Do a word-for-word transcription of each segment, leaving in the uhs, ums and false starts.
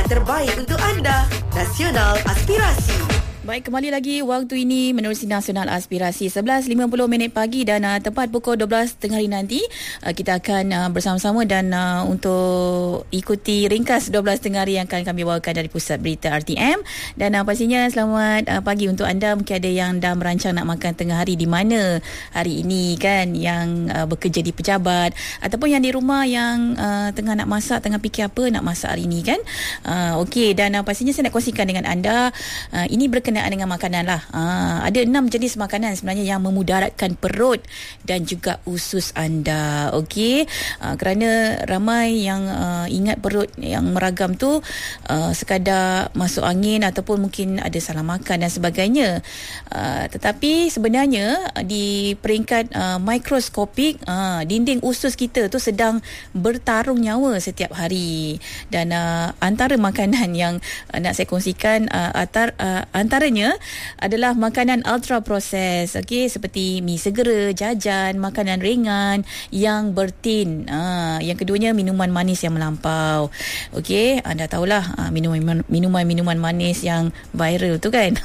yang terbaik untuk anda. Nasional Aspirasi. Baik, kembali lagi waktu ini menerusi Nasional Aspirasi sebelas lima puluh minit pagi dan uh, tepat pukul dua belas tengah hari nanti uh, kita akan uh, bersama-sama dan uh, untuk ikuti ringkas dua belas tengah hari yang akan kami bawakan dari Pusat Berita R T M. Dan uh, pastinya selamat uh, pagi untuk anda. Mungkin ada yang dah merancang nak makan tengah hari di mana hari ini kan, yang uh, bekerja di pejabat ataupun yang di rumah yang uh, tengah nak masak, tengah fikir apa nak masak hari ini kan. Uh, Okey, dan uh, pastinya saya nak kongsikan dengan anda uh, ini berkenaan dengan makanan lah. Ha, ada enam jenis makanan sebenarnya yang memudaratkan perut dan juga usus anda. Okey, ha, kerana ramai yang uh, ingat perut yang meragam tu uh, sekadar masuk angin ataupun mungkin ada salah makan dan sebagainya. Uh, tetapi sebenarnya di peringkat uh, mikroskopik, uh, dinding usus kita tu sedang bertarung nyawa setiap hari. Dan uh, antara makanan yang uh, nak saya kongsikan uh, antar, uh, antara Antaranya adalah makanan ultra proses, okey, seperti mi segera, jajan, makanan ringan yang bertin. Ha, yang keduanya minuman manis yang melampau. Okey, anda tahulah ha, minuman minuman-minuman manis yang viral tu kan.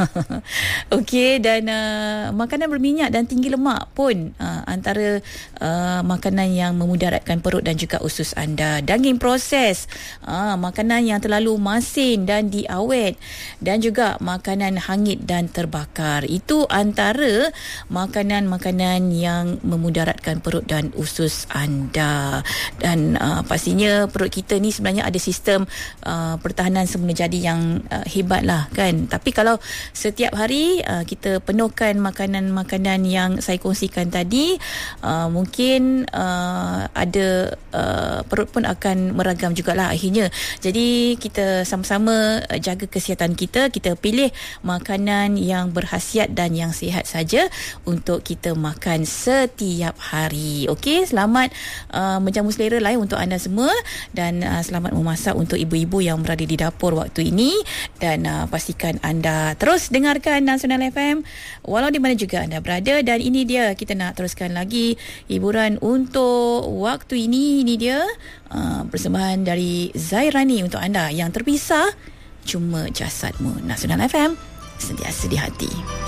Okey, dan uh, makanan berminyak dan tinggi lemak pun uh, antara uh, makanan yang memudaratkan perut dan juga usus anda. Daging proses, uh, makanan yang terlalu masin dan diawet, dan juga makanan hangit dan terbakar. Itu antara makanan-makanan yang memudaratkan perut dan usus anda. Dan uh, pastinya perut kita ni sebenarnya ada sistem uh, pertahanan semula jadi yang uh, hebat lah kan. Tapi kalau setiap hari uh, kita penuhkan makanan-makanan yang saya kongsikan tadi, uh, mungkin uh, ada uh, perut pun akan meragam jugalah akhirnya. Jadi kita sama-sama uh, jaga kesihatan kita. Kita pilih makanan yang berkhasiat dan yang sihat saja untuk kita makan setiap hari. Okey, selamat uh, menjamu selera lain untuk anda semua, dan uh, selamat memasak untuk ibu-ibu yang berada di dapur waktu ini. Dan uh, pastikan anda terus dengarkan Nasional F M walau di mana juga anda berada. Dan ini dia, kita nak teruskan lagi hiburan untuk waktu ini. Ini dia uh, persembahan dari Zairani untuk anda yang terpisah, cuma jasadmu. Nasional F M, sentiasa di hati.